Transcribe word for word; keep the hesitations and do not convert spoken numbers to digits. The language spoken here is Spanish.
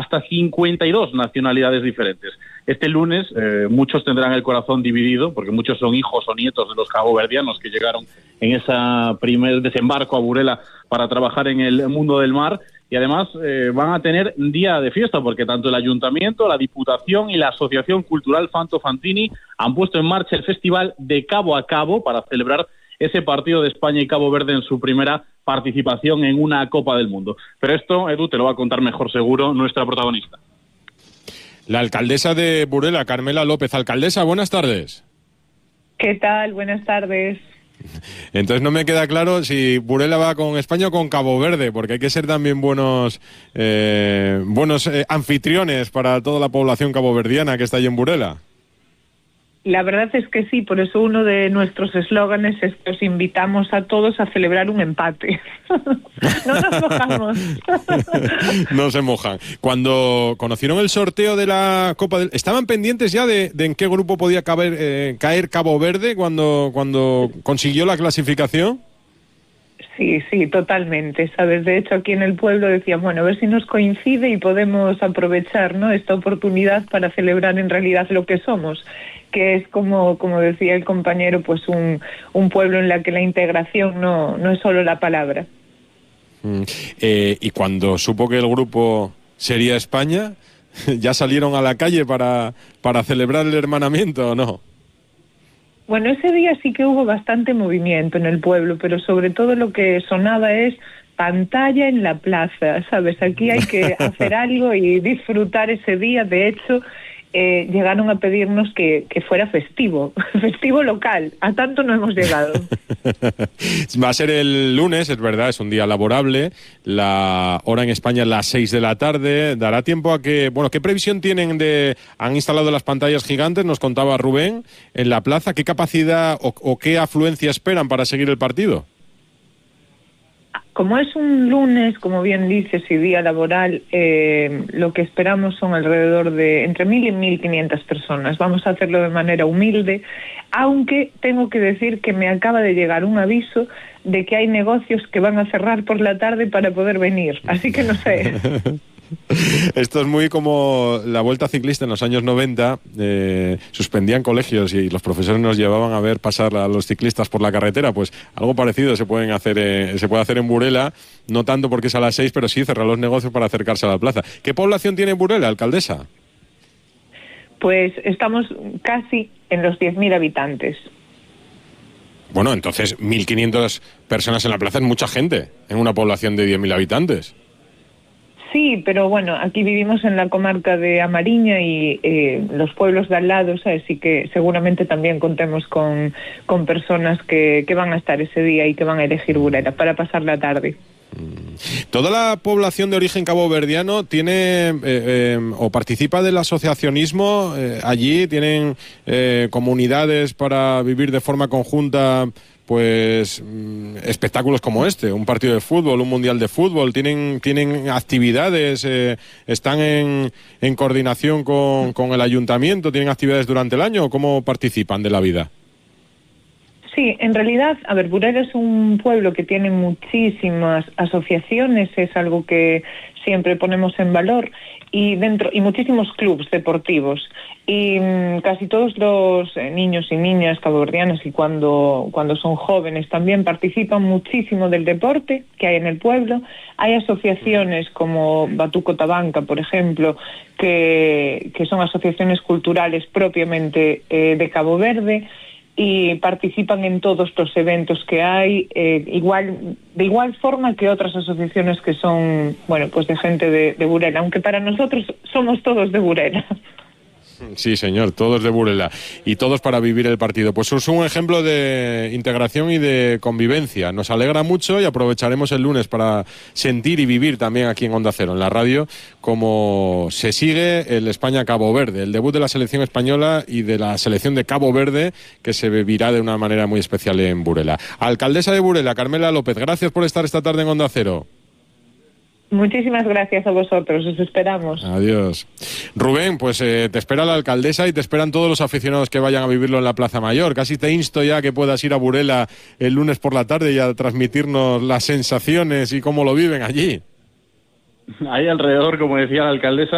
hasta cincuenta y dos nacionalidades diferentes. Este lunes eh, muchos tendrán el corazón dividido, porque muchos son hijos o nietos de los caboverdianos que llegaron en ese primer desembarco a Burela para trabajar en el mundo del mar, y además eh, van a tener un día de fiesta, porque tanto el Ayuntamiento, la Diputación y la Asociación Cultural Fanto Fantini han puesto en marcha el festival de Cabo a Cabo para celebrar ese partido de España y Cabo Verde en su primera participación en una Copa del Mundo. Pero esto, Edu, te lo va a contar mejor seguro nuestra protagonista. La alcaldesa de Burela, Carmela López. Alcaldesa, buenas tardes. ¿Qué tal? Buenas tardes. Entonces no me queda claro si Burela va con España o con Cabo Verde, porque hay que ser también buenos eh, buenos eh, anfitriones para toda la población caboverdiana que está allí en Burela. La verdad es que sí, por eso uno de nuestros eslóganes es que os invitamos a todos a celebrar un empate. No nos mojamos. No se mojan. Cuando conocieron el sorteo de la Copa del... ¿Estaban pendientes ya de, de en qué grupo podía caber, eh, caer Cabo Verde cuando, cuando consiguió la clasificación? Sí, sí, totalmente, ¿sabes? De hecho, aquí en el pueblo decían, bueno, a ver si nos coincide y podemos aprovechar, ¿no?, esta oportunidad para celebrar en realidad lo que somos, que es, como, como decía el compañero, pues un, un pueblo en la que la integración no, no es solo la palabra. Mm. Eh, y cuando supo que el grupo sería España, ¿ya salieron a la calle para, para celebrar el hermanamiento o no? Bueno, ese día sí que hubo bastante movimiento en el pueblo, pero sobre todo lo que sonaba es pantalla en la plaza, ¿sabes? Aquí hay que hacer algo y disfrutar ese día. De hecho, eh, llegaron a pedirnos que, que fuera festivo, festivo local. A tanto no hemos llegado. Va a ser el lunes, es verdad, es un día laborable. La hora en España es las seis de la tarde. Dará tiempo a que... Bueno, ¿qué previsión tienen de...? Han instalado las pantallas gigantes, nos contaba Rubén, en la plaza. ¿Qué capacidad o, o qué afluencia esperan para seguir el partido? Como es un lunes, como bien dices, y día laboral, eh, lo que esperamos son alrededor de entre mil y mil quinientas personas. Vamos a hacerlo de manera humilde, aunque tengo que decir que me acaba de llegar un aviso de que hay negocios que van a cerrar por la tarde para poder venir, así que no sé. Esto es muy como la Vuelta Ciclista en los años noventa, eh, suspendían colegios y los profesores nos llevaban a ver pasar a los ciclistas por la carretera. Pues algo parecido se pueden hacer, eh, se puede hacer en Burela, no tanto porque es a las seis, pero sí cerrar los negocios para acercarse a la plaza. ¿Qué población tiene Burela, alcaldesa? Pues estamos casi en los diez mil habitantes. Bueno, entonces mil quinientas personas en la plaza es mucha gente en una población de diez mil habitantes. Sí, pero bueno, aquí vivimos en la comarca de Amariña y eh, los pueblos de al lado, ¿sabes? Así que seguramente también contemos con, con personas que, que van a estar ese día y que van a elegir Burela para pasar la tarde. ¿Toda la población de origen caboverdiano tiene eh, eh, o participa del asociacionismo eh, allí? ¿Tienen eh, comunidades para vivir de forma conjunta pues espectáculos como este, un partido de fútbol, un mundial de fútbol? ¿Tienen, tienen actividades? Eh, ¿Están en, en coordinación con, con el ayuntamiento? ¿Tienen actividades durante el año o cómo participan de la vida? Sí, en realidad, a ver, Burela es un pueblo que tiene muchísimas asociaciones, es algo que siempre ponemos en valor, y dentro y muchísimos clubes deportivos. Y mmm, casi todos los eh, niños y niñas caboverdianas, y cuando, cuando son jóvenes también participan muchísimo del deporte que hay en el pueblo. Hay asociaciones como Batuco Tabanca, por ejemplo, que, que son asociaciones culturales propiamente eh, de Cabo Verde, y participan en todos los eventos que hay, eh, igual de igual forma que otras asociaciones que son, bueno, pues de gente de, de Burela, aunque para nosotros somos todos de Burela. Sí, señor, todos de Burela y todos para vivir el partido. Pues es un ejemplo de integración y de convivencia. Nos alegra mucho y aprovecharemos el lunes para sentir y vivir también aquí en Onda Cero, en la radio, cómo se sigue el España-Cabo Verde, el debut de la selección española y de la selección de Cabo Verde, que se vivirá de una manera muy especial en Burela. Alcaldesa de Burela, Carmela López, gracias por estar esta tarde en Onda Cero. Muchísimas gracias a vosotros, os esperamos. Adiós. Rubén, pues eh, te espera la alcaldesa y te esperan todos los aficionados que vayan a vivirlo en la Plaza Mayor. Casi te insto ya que puedas ir a Burela el lunes por la tarde y a transmitirnos las sensaciones y cómo lo viven allí. Ahí alrededor, como decía la alcaldesa,